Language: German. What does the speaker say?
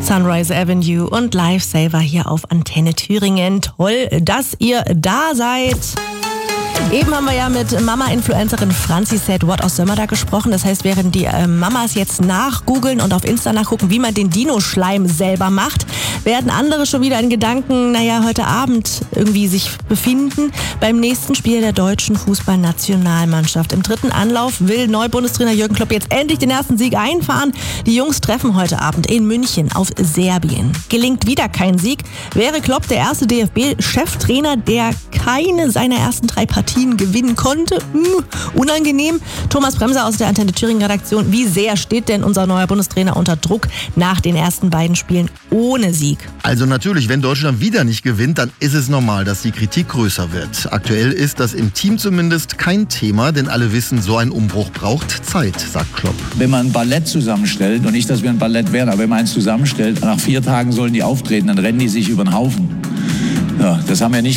Sunrise Avenue und Lifesaver hier auf Antenne Thüringen. Toll, dass ihr da seid. Eben haben wir ja mit Mama-Influencerin Franzi Said What aus Sömmerda gesprochen. Das heißt, während die Mamas jetzt nachgoogeln und auf Insta nachgucken, wie man den Dino-Schleim selber macht, werden andere schon wieder in Gedanken, heute Abend irgendwie sich befinden beim nächsten Spiel der deutschen Fußballnationalmannschaft. Im dritten Anlauf will Neubundestrainer Jürgen Klopp jetzt endlich den ersten Sieg einfahren. Die Jungs treffen heute Abend in München auf Serbien. Gelingt wieder kein Sieg, wäre Klopp der erste DFB-Cheftrainer, der keine seiner ersten 3 Partien gewinnen konnte. Unangenehm. Thomas Bremser aus der Antenne Thüringen-Redaktion. Wie sehr steht denn unser neuer Bundestrainer unter Druck nach den ersten beiden Spielen ohne Sieg? Also natürlich, wenn Deutschland wieder nicht gewinnt, dann ist es normal, dass die Kritik größer wird. Aktuell ist das im Team zumindest kein Thema, denn alle wissen, so ein Umbruch braucht Zeit, sagt Klopp. Wenn man ein Ballett zusammenstellt, und nicht, dass wir ein Ballett wären, aber wenn man eins zusammenstellt, nach 4 Tagen sollen die auftreten, dann rennen die sich über den Haufen. Ja, das haben wir nicht